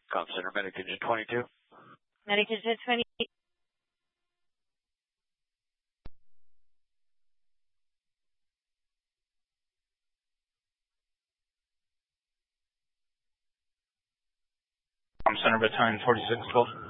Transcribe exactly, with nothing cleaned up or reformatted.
Com Center, Medicagen twenty-two. Medicagen twenty. Com Center, Battalion forty-six twelve.